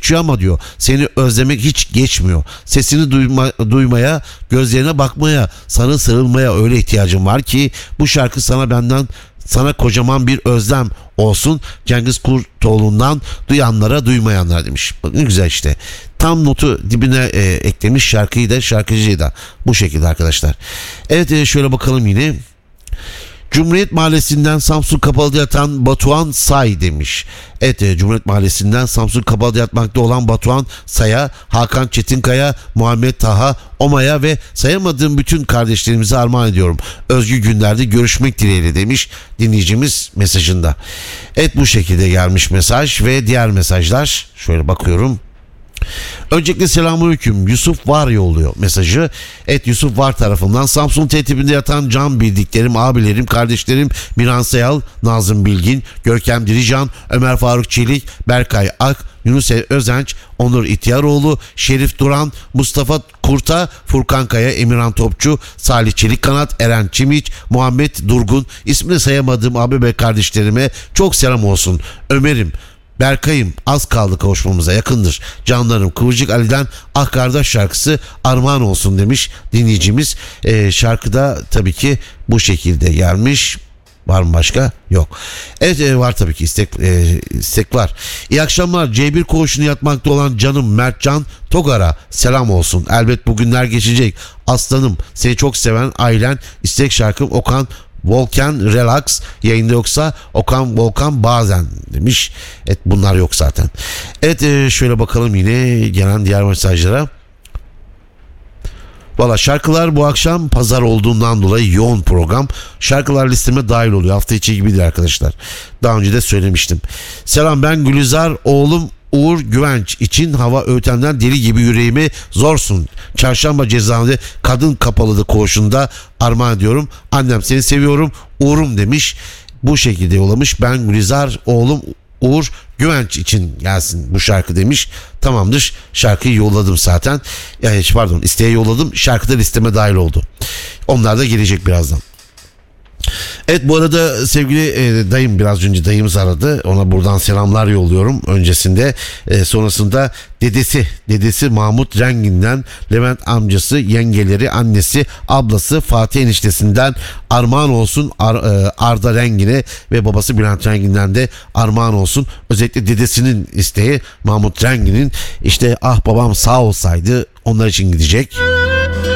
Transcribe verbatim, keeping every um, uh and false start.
geçiyor ama diyor seni özlemek hiç geçmiyor. Sesini duyma, duymaya, gözlerine bakmaya, sana sarılmaya öyle ihtiyacım var ki bu şarkı sana benden, sana kocaman bir özlem olsun. Cengiz Kurtoğlu'ndan duyanlara duymayanlara demiş. Bak ne güzel işte. Tam notu dibine e, eklemiş şarkıyı da şarkıcıyı da. Bu şekilde arkadaşlar. Evet e, şöyle bakalım yine. Cumhuriyet Mahallesi'nden Samsun Kapalı'da yatan Batuhan Say demiş. Evet e, Cumhuriyet Mahallesi'nden Samsun Kapalı'da yatmakta olan Batuhan Say'a, Hakan Çetinkaya, Muhammed Taha, Oma'ya ve sayamadığım bütün kardeşlerimize armağan ediyorum. Özgür günlerde görüşmek dileğiyle demiş dinleyicimiz mesajında. Evet bu şekilde gelmiş mesaj ve diğer mesajlar. Şöyle bakıyorum. Öncelikle selamünaleyküm. Yusuf Var yolluyor mesajı. Evet Yusuf Var tarafından Samsun tertibinde yatan can bildiklerim, abilerim, kardeşlerim Miran Sayal, Nazım Bilgin, Görkem Dirican, Ömer Faruk Çelik, Berkay Ak, Yunus Özenç, Onur İhtiyaroğlu, Şerif Duran, Mustafa Kurta, Furkan Kaya, Emirhan Topçu, Salih Çelikkanat, Eren Çimiç, Muhammed Durgun, ismini sayamadığım abi ve kardeşlerime çok selam olsun. Ömer'im, Berkay'ım, az kaldı kavuşmamıza, yakındır. Canlarım, Kıvırcık Ali'den Ah Kardeş şarkısı armağan olsun demiş dinleyicimiz. Ee, şarkıda tabii ki bu şekilde gelmiş. Var mı başka? Yok. Evet e, var tabii ki istek, e, istek var. İyi akşamlar. C bir koğuşunu yatmakta olan canım Mertcan Togar'a selam olsun. Elbet bugünler geçecek. Aslanım, seni çok seven ailen. İstek şarkım Okan Volkan Relax, yayında yoksa Okan Volkan bazen demiş. Evet bunlar yok zaten. Evet e, şöyle bakalım yine gelen diğer mesajlara. Valla şarkılar bu akşam pazar olduğundan dolayı yoğun program. Şarkılar listeme dahil oluyor. Hafta içi gibidir arkadaşlar. Daha önce de söylemiştim. Selam, ben Gülizar, oğlum Uğur Güvenç için hava öğütenden deli gibi yüreğime zorsun. Çarşamba cezaevinde kadın kapalıdı koğuşunda armağan ediyorum. Annem seni seviyorum Uğur'um demiş. Bu şekilde yollamış. Ben Gülizar, oğlum Uğur Güvenç için gelsin bu şarkı demiş. Tamamdır, şarkıyı yolladım zaten. Yani pardon, isteğe yolladım. Şarkı da listeme dahil oldu. Onlar da gelecek birazdan. Evet bu arada sevgili e, dayım, biraz önce dayımız aradı. Ona buradan selamlar yolluyorum öncesinde. E, sonrasında dedesi, dedesi Mahmut Rengin'den, Levent amcası, yengeleri, annesi, ablası, Fatih eniştesinden armağan olsun. Ar, e, Arda Rengin'e ve babası Bülent Rengin'den de armağan olsun. Özellikle dedesinin isteği Mahmut Rengin'in, işte ah babam sağ olsaydı, onlar için gidecek.